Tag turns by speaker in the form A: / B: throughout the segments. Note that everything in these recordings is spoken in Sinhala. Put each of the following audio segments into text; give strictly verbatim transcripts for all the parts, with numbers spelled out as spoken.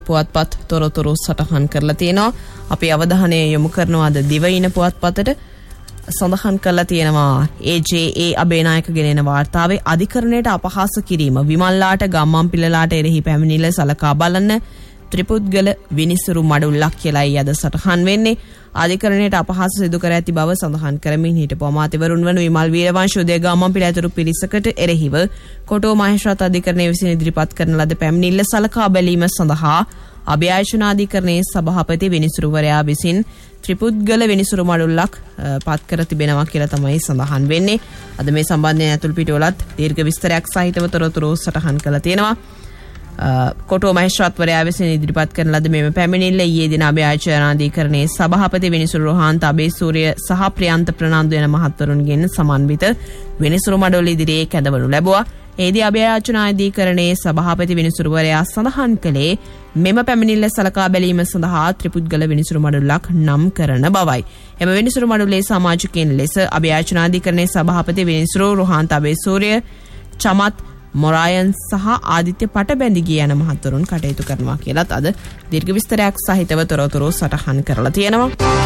A: පුවත්පත් තොරතුරු සටහන් කරලා තියෙනවා. අපි අවධානය යොමු කරනවා අද දිවයින පුවත්පතට. සඳහන් කරලා තියෙනවා ඒ ජේ ඒ අබේනායක ගෙනෙන වාර්තාවේ අධිකරණයට අපහාස කිරීම විමල්ලාට ගම්මන්පිලලාට එරෙහි පැමිණිල්ල සලකා බලන්න ත්‍රිපුද්ගල විනිසුරු මඩුල්ලක් කියලායි අද සටහන් වෙන්නේ. අධිකරණයට අපහාස සිදු කර ඇති බව සඳහන් කරමින් හිටපු අමාත්‍යවරුන් වන විමල් වීරවංශ උදය ගම්මන්පිල ඇතුළු පිරිසකට එරෙහිව කොටෝ මහේස්ත්‍රාත් අධිකරණය විසින් ඉදිරිපත් කරන ලද පැමිණිල්ල සලකා බැලීම සඳහා අභ්‍යර්ථනා අධිකරණයේ සභාපති විනිසුරුවරයා විසින් ත්‍රිපුද්ගල විනිසුරු මඩුල්ලක් පත් කර තිබෙනවා කියලා තමයි සඳහන් වෙන්නේ. අද මේ සම්බන්ධයෙන් ඇතුළු පිටුවලත් දීර්ඝ විස්තරයක් සහිතව තොරතුරු සටහන් කරලා තියෙනවා. කොටෝ මහේස්ත්‍රාත්වරයා විසින් ඉදිරිපත් කරන ලද මෙම පැමිණිල්ල ඊයේ දින අභ්‍යර්ථනා අධිකරණයේ සභාපති විනිසුරු රෝහන්ත අබේසූරිය සහ ප්‍රියන්ත ප්‍රනාන්දු යන මහත්වරුන්ගෙන් සමන්විත විනිසුරු මඩුල්ල ඉදිරියේ කැඳවනු ලැබුවා. එහිදී අභ්‍යර්ථනා අධිකරණයේ සභාපති විනිසුරුවරයා සඳහන් කළේ මෙම පැමිණිල්ල සලකා බැලීම සඳහා ත්‍රිපුද්ගල විනිසුරු මඩුල්ලක් නම් කරන බවයි. එම විනිසුරු මඩුල්ලේ සමාජිකයන් ලෙස අභ්‍යර්ථනා අධිකරණයේ සභාපති විනිසුරු රෝහන්ත අබේසූරිය, චමත් මොරායන් සහ ආදිත්‍ය පටබැඳිගිය යන මහත්වරුන් කටයුතු කරනවා කියලත් අද දීර්ඝ විස්තරයක් සහිතව තොරතුරු සටහන් කරලා තියෙනවා.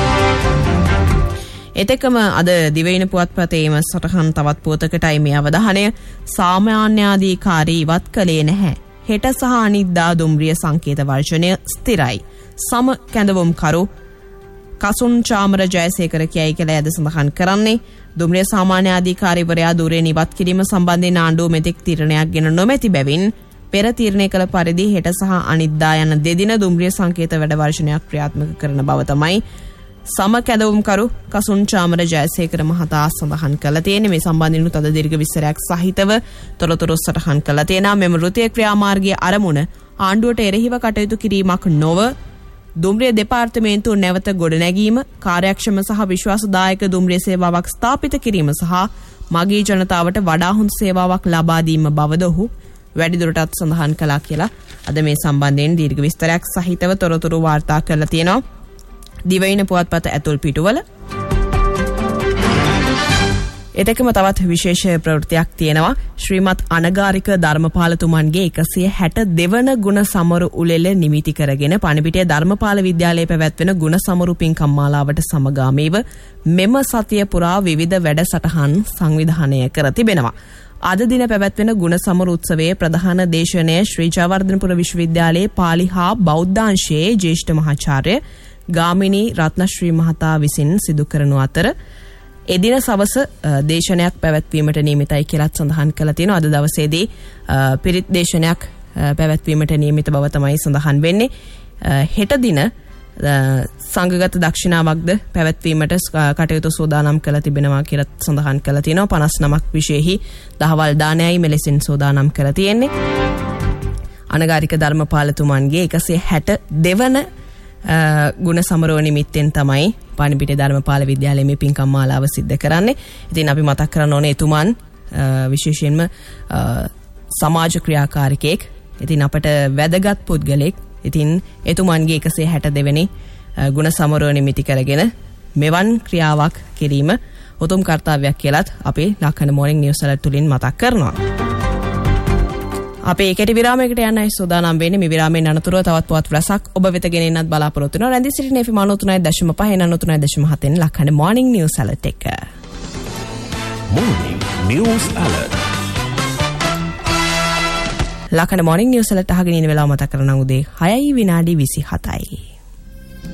A: එතකම අද දිවයින පුවත්පතේම සටහන් තවත් පුවතකටයි මේ අවධානය. සාමාන්‍යාධිකාරී ඉවත් කළේ නැහැ. හෙට සහ අනිද්දා දුම්රිය සංකේත වර්ජනය ස්ථිරයි. සම කැඳවුම්කරු කසුන් චාමර ජයසේකර කියයි කියලා අද සඳහන් කරන්නේ. දුම්රිය සාමාන්‍ය අධිකාරීවරයා ධුරයෙන් ඉවත් කිරීම සම්බන්ධයෙන් ආණ්ඩුව මෙතෙක් තීරණයක් ගෙන නොමැති බැවින් පෙර තීරණය කළ පරිදි හෙට සහ අනිද්දා යන දෙදින දුම්රිය සංකේත වැඩ වර්ෂණයක් ක්‍රියාත්මක කරන බව තමයි සම කැඳවුම්කරු කසුන් චාමර ජයසේකර මහතා සඳහන් කළා තියෙන්නේ. මේ සම්බන්ධයෙන් තද දීර්ඝ විස්තරයක් සහිතව තොරතුරු සටහන් කළා තියෙනවා. මෙම වෘත්තීය ක්‍රියාමාර්ගයේ අරමුණ ආණ්ඩුවට එරෙහිව කටයුතු කිරීමක් නොව දුම්රිය දෙපාර්තමේන්තුව නැවත ගොඩනැගීම, කාර්යක්ෂම සහ විශ්වාසදායක දුම්රිය සේවාවක් ස්ථාපිත කිරීම සහ මගී ජනතාවට වඩා හොඳ සේවාවක් ලබා දීම බවද ඔහු වැඩිදුරටත් සඳහන් කළා කියලා අද මේ සම්බන්ධයෙන් දීර්ඝ විස්තරයක් සහිතව තොරතුරු වාර්තා කරලා තියෙනවා. දිවයින පුවත්පත ඇතුල් පිටුවල. එතකම තවත් විශේෂ ප්‍රවෘත්තියක් තියෙනවා. ශ්‍රීමත් අනගාරික ධර්මපාලතුමන්ගේ එකසිය හැට දෙවන ගුණ සමරු උළෙල නිමිති කරගෙන පණිපිටිය ධර්මපාල විද්‍යාලයේ පැවැත්වෙන ගුණ සමරු පින්කම් මාලාවට සමගාමීව මෙම සතිය පුරා විවිධ වැඩසටහන් සංවිධානය කර තිබෙනවා. අද දින පැවැත්වෙන ගුණ සමරු උත්සවයේ ප්‍රධාන දේශනය ශ්‍රී ජයවර්ධනපුර විශ්වවිද්‍යාලයේ පාලි හා බෞද්ධාංශයේ ජ්‍යෙෂ්ඨ මහාචාර්ය ගාමිණී රත්නශ්‍රී මහතා විසින් සිදු කරනු අතර එදින සවස දේශනයක් පැවැත්වීමට නියමිතයි කියලාත් සඳහන් කළා තියෙනවා. අද දවසේදී පිරිත් දේශනයක් පැවැත්වීමට නියමිත බව තමයි සඳහන් වෙන්නේ. හෙට දින සංඝගත දක්ෂිනාවක්ද පැවැත්වීමට කටයුතු සූදානම් කළ තිබෙනවා කියලාත් සඳහන් කළා තියෙනවා. පනස් නමක් විශේෂෙහි දහවල් දානයයි මෙලෙසින් සූදානම් කළ තියෙන්නේ. අනගාരിക ධර්මපාලතුමන්ගේ එකසිය හැට දෙවන ගුණ සමරෝ නිමිත්තෙන් තමයි පණිපිටිය ධර්මපාල විද්‍යාලයේ මේ පින්කම් මාලාව සිද්ධ කරන්නේ. ඉතින් අපි මතක් කරන්න ඕනේ එතුමන් විශේෂයෙන්ම සමාජ ක්‍රියාකාරිකයෙක්. ඉතින් අපට වැදගත් පුද්ගලෙක්. ඉතින් එතුමන්ගේ එකසිය හැට දෙවෙනි ගුණ සමරෝ නිමිති කරගෙන මෙවන් ක්‍රියාවක් කිරීම උතුම් කර්තව්‍යයක් කියලාත් අපි ලක්කන මෝර්නිං නිවුස් අලර්ට් තුලින් මතක් කරනවා. අපේ කෙටි විරාමයකට යන්නයි සූදානම් වෙන්නේ. මේ විරාමයෙන් අනතුරුව තවත් පුවත් රසක් ඔබ වෙත ගෙනෙන්නත් බලාපොරොත්තු වෙනවා. රැඳී සිටින එෆ් එම් නවතුනයි දශම පහ නවතුනයි දශම හතෙන් ලක්කන මෝර්නිං නිවුස් අලර්ට් එක.
B: Morning news අලර්ට්.
A: ලක්කන මෝර්නිං නිවුස් අලර්ට් අහගෙන ඉන්න වෙලාව මතක් කරනවා උදේ හයයි විනාඩි විසිහතයි.